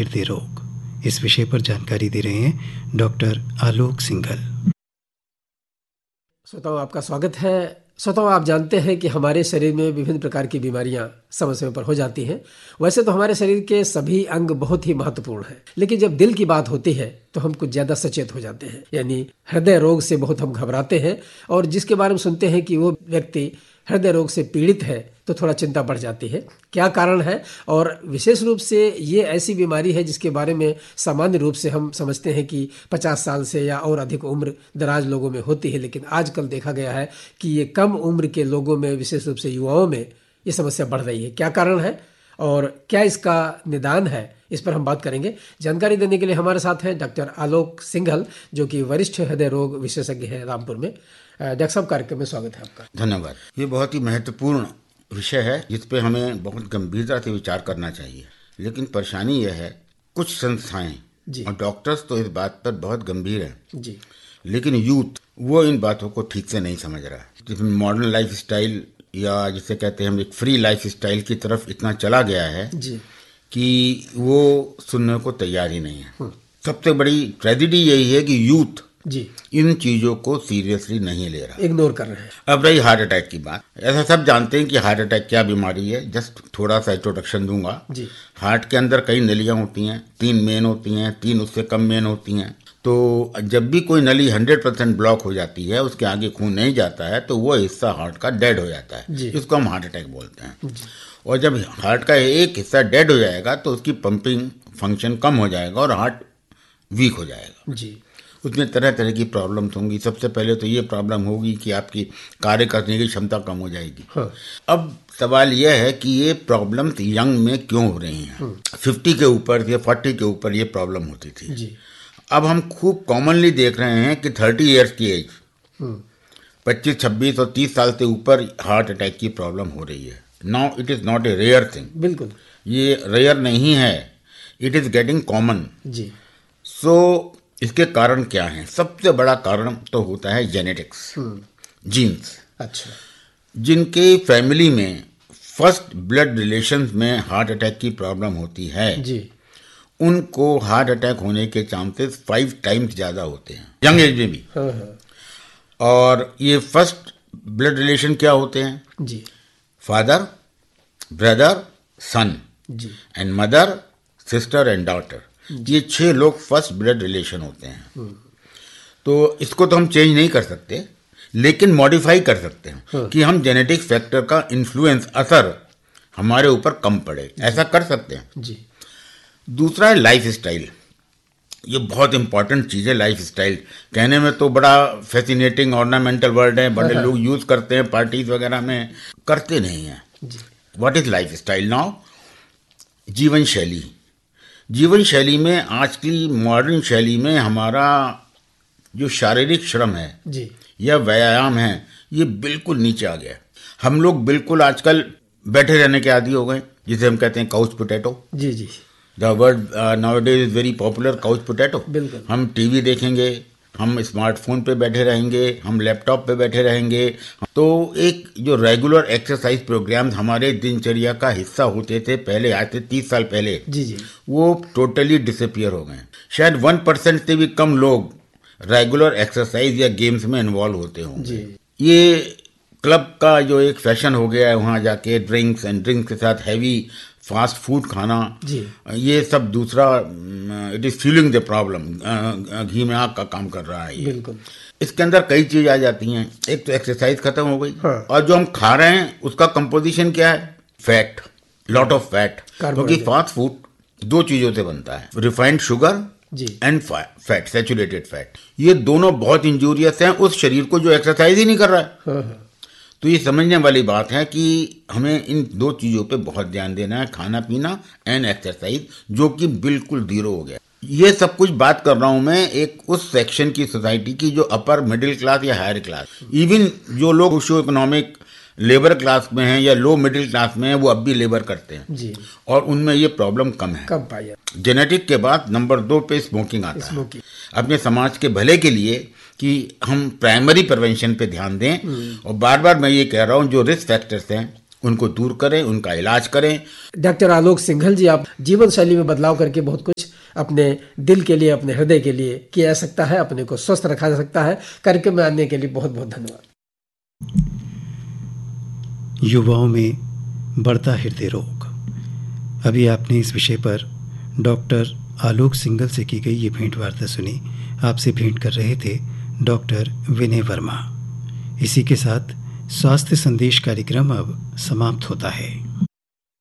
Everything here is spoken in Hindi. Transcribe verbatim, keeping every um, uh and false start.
हृदय रोग, इस विषय पर जानकारी दे रहे हैं डॉक्टर आलोक सिंघल। श्रोताओं, आपका स्वागत है। श्रोताओं, आप जानते हैं कि हमारे शरीर में विभिन्न प्रकार की बीमारियां समय समय पर हो जाती हैं। वैसे तो हमारे शरीर के सभी अंग बहुत ही महत्वपूर्ण हैं, लेकिन जब दिल की बात होती है तो हम कुछ ज्यादा सचेत हो जाते हैं। यानी हृदय रोग से बहुत हम घबराते हैं, और जिसके बारे में सुनते हैं कि वो व्यक्ति हृदय रोग से पीड़ित है तो थोड़ा चिंता बढ़ जाती है। क्या कारण है? और विशेष रूप से ये ऐसी बीमारी है जिसके बारे में सामान्य रूप से हम समझते हैं कि पचास साल से या और अधिक उम्र दराज लोगों में होती है, लेकिन आजकल देखा गया है कि ये कम उम्र के लोगों में, विशेष रूप से युवाओं में ये समस्या बढ़ रही है। क्या कारण है और क्या इसका निदान है, इस पर हम बात करेंगे। जानकारी देने के लिए हमारे साथ हैं डॉक्टर आलोक सिंघल, जो कि वरिष्ठ हृदय रोग विशेषज्ञ हैं रामपुर में। डॉक्टर साहब, कार्यक्रम में स्वागत है आपका। धन्यवाद। ये बहुत ही महत्वपूर्ण विषय है जिस पे हमें बहुत गंभीरता से विचार करना चाहिए, लेकिन परेशानी यह है कुछ संस्थाएं और डॉक्टर्स तो इस बात पर बहुत गंभीर हैं जी, लेकिन यूथ वो इन बातों को ठीक से नहीं समझ रहा है। जिसमें मॉडर्न लाइफ स्टाइल या जिसे कहते हैं हम एक फ्री लाइफ स्टाइल की तरफ इतना चला गया है जी कि वो सुनने को तैयार ही नहीं है। सबसे बड़ी ट्रेजेडी यही है कि यूथ जी इन चीजों को सीरियसली नहीं ले रहा, इग्नोर कर रहे हैं। अब रही हार्ट अटैक की बात, ऐसा सब जानते हैं कि हार्ट अटैक क्या बीमारी है। जस्ट थोड़ा सा इंट्रोडक्शन दूंगा जी। हार्ट के अंदर कई नलियां होती हैं, तीन मेन होती हैं, तीन उससे कम मेन होती हैं। तो जब भी कोई नली हंड्रेड परसेंट ब्लॉक हो जाती है, उसके आगे खून नहीं जाता है, तो वो हिस्सा हार्ट का डेड हो जाता है, जिसको हम हार्ट अटैक बोलते हैं। और जब हार्ट का एक हिस्सा डेड हो जाएगा तो उसकी पंपिंग फंक्शन कम हो जाएगा और हार्ट वीक हो जाएगा जी। उसमें तरह तरह की प्रॉब्लम्स होंगी। सबसे पहले तो ये प्रॉब्लम होगी कि आपकी कार्य करने की क्षमता कम हो जाएगी। हाँ। अब सवाल यह है कि ये प्रॉब्लम्स यंग में क्यों हो रही हैं। फिफ्टी के ऊपर या फोर्टी के ऊपर ये प्रॉब्लम होती थी जी। अब हम खूब कॉमनली देख रहे हैं कि थर्टी ईयर्स की एज, पच्चीस छब्बीस और तीस साल से ऊपर हार्ट अटैक की प्रॉब्लम हो रही है। Now it is not a rare thing, बिल्कुल ये रेयर नहीं है, इट इज गेटिंग कॉमन जी। सो इसके कारण क्या हैं? सबसे बड़ा कारण तो होता है जेनेटिक्स, जीन्स। अच्छा, जिनके फैमिली में फर्स्ट ब्लड रिलेशंस में हार्ट अटैक की प्रॉब्लम होती है जी, उनको हार्ट अटैक होने के चांसेस फाइव टाइम्स ज्यादा होते हैं यंग एज में भी। हाँ हाँ। और ये फर्स्ट ब्लड रिलेशन क्या होते हैं जी? Father, brother, sun ji, and mother, sister and daughter. ये छह लोग फर्स्ट ब्लड रिलेशन होते हैं। तो इसको तो हम चेंज नहीं कर सकते, लेकिन मॉडिफाई कर सकते हैं हाँ। कि हम जेनेटिक फैक्टर का इन्फ्लुएंस, असर हमारे ऊपर कम पड़े, ऐसा कर सकते हैं जी। दूसरा है लाइफ स्टाइल। ये बहुत इंपॉर्टेंट चीज है लाइफ स्टाइल। कहने में तो बड़ा फैसिनेटिंग ऑर्नामेंटल वर्ड है, बड़े हाँ। लोग यूज करते हैं पार्टीज वगैरह में, करते नहीं है। What is life style now? जीवन शैली। जीवन शैली में, आज की मॉडर्न शैली में, हमारा जो शारीरिक श्रम है जी या व्यायाम है, ये बिल्कुल नीचे आ गया। हम लोग बिल्कुल आजकल बैठे रहने के आदी हो गए, जिसे हम कहते हैं couch potato ji ji. The word nowadays is very popular, couch potato. बिल्कुल। हम टीवी देखेंगे, हम स्मार्टफोन पे बैठे रहेंगे, हम लैपटॉप पे बैठे रहेंगे। तो एक जो रेगुलर एक्सरसाइज प्रोग्राम हमारे दिनचर्या का हिस्सा होते थे पहले, आज से तीस साल पहले जी जी, वो टोटली डिसअपियर हो गए। शायद वन परसेंट से भी कम लोग रेगुलर एक्सरसाइज या गेम्स में इन्वॉल्व होते होंगे। ये क्लब का जो एक फैशन हो गया है, वहाँ जाके ड्रिंक्स एंड ड्रिंक्स के साथ हैवी फास्ट फूड खाना जी, ये सब दूसरा, it is fuelling the problem, घी में आग का काम कर रहा है ये। बिल्कुल। इसके अंदर कई चीज आ जाती हैं। एक तो एक्सरसाइज खत्म हो गई हाँ। और जो हम खा रहे हैं उसका कंपोजिशन क्या है? Fat, lot of fat. क्योंकि फास्ट फूड दो चीजों से बनता है, refined sugar and fat, saturated fat. ये दोनों बहुत इंजूरियस हैं उस शरीर को जो एक्सरसाइज ही नहीं कर रहा है हाँ। तो ये समझने वाली बात है कि हमें इन दो चीजों पे बहुत ध्यान देना है, खाना पीना एंड एक्सरसाइज, जो कि बिल्कुल जीरो हो गया। ये सब कुछ बात कर रहा हूं मैं एक उस सेक्शन की सोसाइटी की जो अपर मिडिल क्लास या हायर क्लास, इवन जो लोग सोशो इकोनॉमिक लेबर क्लास में हैं या लो मिडिल क्लास में हैं, वो अब भी लेबर करते हैं जी। और उनमें ये प्रॉब्लम कम है। कम पाया। जेनेटिक के बाद नंबर दो पे स्मोकिंग आता है। अपने समाज के भले के लिए कि हम प्राइमरी प्रिवेंशन पे ध्यान दें, और बार बार मैं ये कह रहा हूँ जो रिस्क फैक्टर्स हैं उनको दूर करें, उनका इलाज करें। डॉक्टर आलोक सिंघल जी, आप जीवन शैली में बदलाव करके बहुत कुछ अपने दिल के लिए, अपने हृदय के लिए किया जा सकता है, अपने को स्वस्थ रखा जा सकता है। कार्यक्रम में आने के लिए बहुत बहुत धन्यवाद। युवाओं में बढ़ता हृदय रोग, अभी आपने इस विषय पर डॉक्टर आलोक सिंघल से की गई ये भेंट वार्ता सुनी। आपसे भेंट कर रहे थे डॉक्टर विनय वर्मा। इसी के साथ स्वास्थ्य संदेश कार्यक्रम अब समाप्त होता है।